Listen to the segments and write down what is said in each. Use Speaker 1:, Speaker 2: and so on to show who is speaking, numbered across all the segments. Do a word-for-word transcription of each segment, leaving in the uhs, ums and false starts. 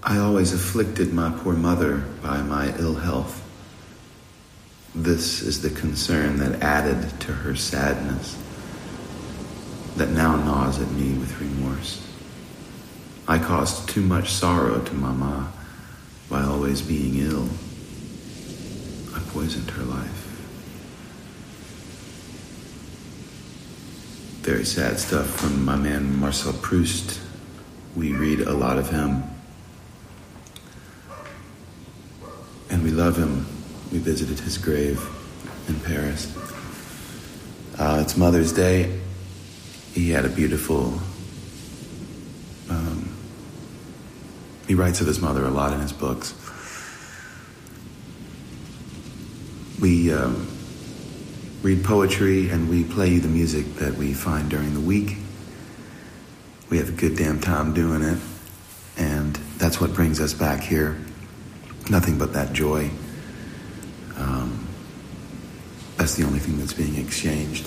Speaker 1: I always afflicted my poor mother by my ill health. This is the concern that added to her sadness, that now gnaws at me with remorse. I caused too much sorrow to Mama by always being ill. I poisoned her life. Very sad stuff from my man Marcel Proust. We read a lot of him. And we love him. We visited his grave in Paris. Uh, it's Mother's Day. He had a beautiful... Um, he writes of his mother a lot in his books. We um, read poetry and we play you the music that we find during the week. We have a good damn time doing it. And that's what brings us back here. Nothing but that joy. Um, that's the only thing that's being exchanged.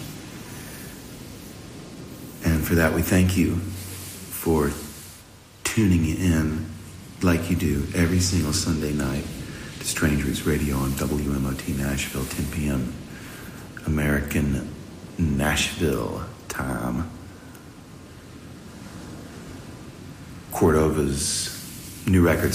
Speaker 1: And for that, we thank you for tuning in like you do every single Sunday night to Strange Roots Radio on W M O T Nashville, ten p.m. American Nashville time. Cordova's new record's